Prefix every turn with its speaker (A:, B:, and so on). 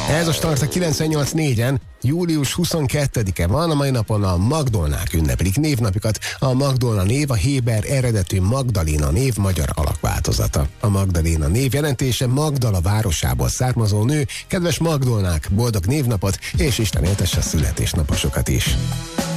A: Ez a Start a 98.4-en, július 22-e van, a mai napon a Magdolnák ünneplik névnapikat. A Magdolna név a héber eredetű Magdaléna név magyar alakváltozata. A Magdaléna név jelentése Magdala városából származó nő. Kedves Magdolnák, boldog névnapot, és Isten éltesse a születésnaposokat is!